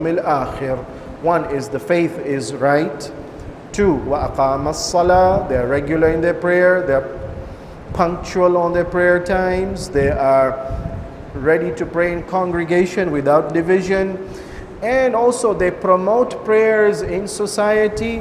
الآخر. One is the faith is right. Two, وَأَقَامَ الصَّلَاةِ, they are regular in their prayer, they are punctual on their prayer times, they are ready to pray in congregation without division, and also they promote prayers in society.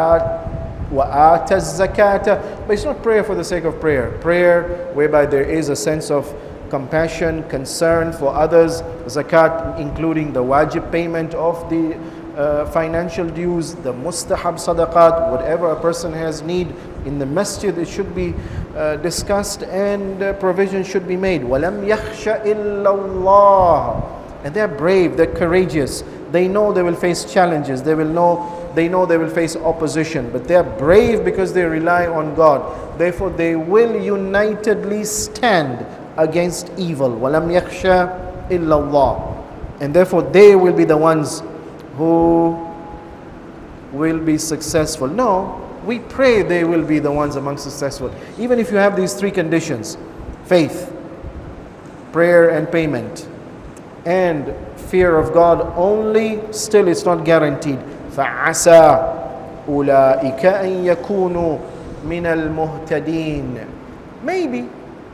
وَآتَ الزَّكَاةَ, but it's not prayer for the sake of prayer. Prayer whereby there is a sense of compassion, concern for others. Zakat including the wajib payment of the financial dues, the mustahab sadaqat, whatever a person has need in the masjid, it should be discussed and provision should be made. وَلَمْ يَخْشَ إِلَّا اللَّهِ, and they're brave, they're courageous. They know they will face challenges, they know they will face opposition, but they're brave because they rely on God. Therefore they will unitedly stand against evil. وَلَمْ يَخْشَ إِلَّا اللَّهِ, and therefore they will be the ones who will be successful. No, we pray they will be the ones among successful. Even if you have these three conditions: faith, prayer and payment, and fear of God only, still it's not guaranteed. فَعَسَى أُولَٰئِكَ أَن يَكُونُوا مِنَ الْمُهْتَدِينَ. Maybe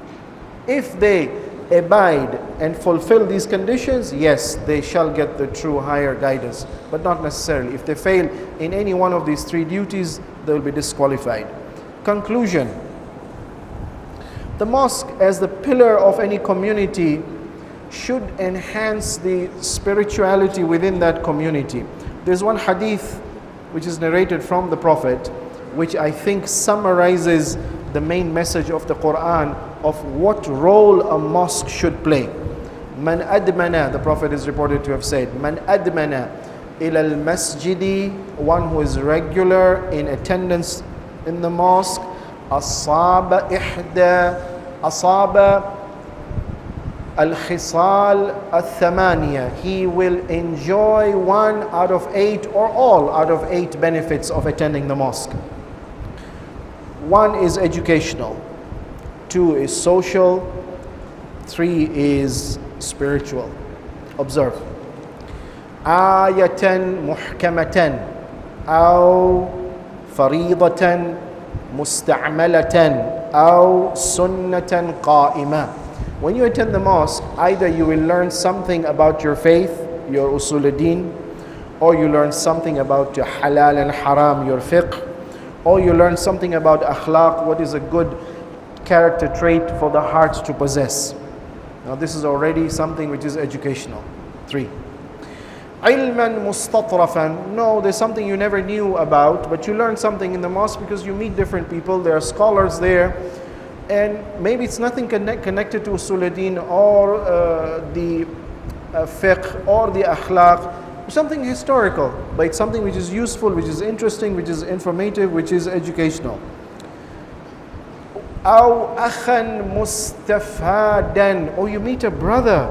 if they abide and fulfill these conditions, yes, they shall get the true higher guidance, but not necessarily. If they fail in any one of these three duties, they will be disqualified. Conclusion: the mosque as the pillar of any community should enhance the spirituality within that community. There's one hadith which is narrated from the Prophet, which I think summarizes the main message of the Quran of what role a mosque should play. Man admana, the Prophet is reported to have said, Man admana ila al-masjidi, one who is regular in attendance in the mosque, asaba al-khisal al-thamaniya, he will enjoy 1 out of 8 or all out of 8 benefits of attending the mosque. 1 is educational, 2 is social, 3 is spiritual. Observe. Ayatan muhkamatan aw faridatan musta'malatan aw sunnatan qa'ima. When you attend the mosque, either you will learn something about your faith, your usuluddin, or you learn something about your halal and haram, your fiqh, or you learn something about akhlaq, what is a good character trait for the heart to possess. Now this is already something which is educational. 3. Ilman mustatrafan. No, there's something you never knew about, but you learn something in the mosque because you meet different people, there are scholars there, and maybe it's nothing connected to usuluddin or the fiqh or the akhlaq, something historical, but it's something which is useful, which is interesting, which is informative, which is educational. Aw akhan mustafadan, or you meet a brother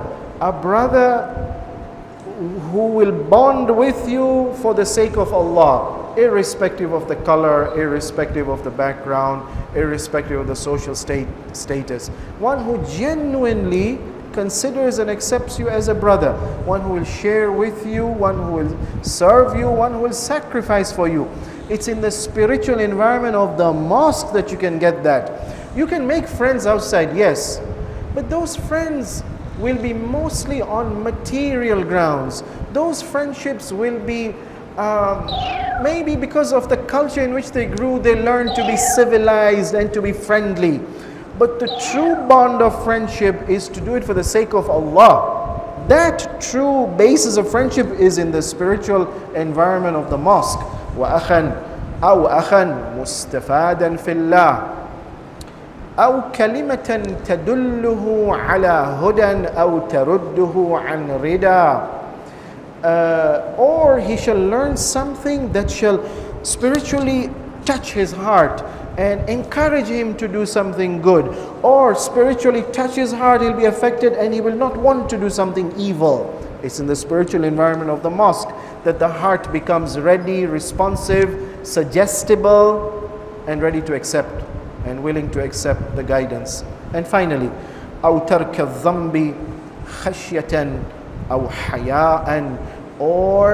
who will bond with you for the sake of Allah, irrespective of the color, irrespective of the background, irrespective of the social status. One who genuinely considers and accepts you as a brother, one who will share with you, one who will serve you, one who will sacrifice for you. It's in the spiritual environment of the mosque that you can get that. You can make friends outside, yes, but those friends will be mostly on material grounds. Those friendships will be maybe because of the culture in which they grew, they learned to be civilized and to be friendly. But the true bond of friendship is to do it for the sake of Allah. That true basis of friendship is in the spiritual environment of the mosque. وَأَخًا أَوْ أَخًا مُسْتَفَادًا فِي اللَّهِ أَوْ كَلِمَةً تَدُلُّهُ عَلَى هُدًى أَوْ تَرُدُّهُ عَنْ رِدًى. Or he shall learn something that shall spiritually touch his heart and encourage him to do something good, or spiritually touch his heart, he'll be affected and he will not want to do something evil. It's in the spiritual environment of the mosque that the heart becomes ready, responsive, suggestible, and ready to accept and willing to accept the guidance. And finally, أو ترك الذنب خشية أو حياء, or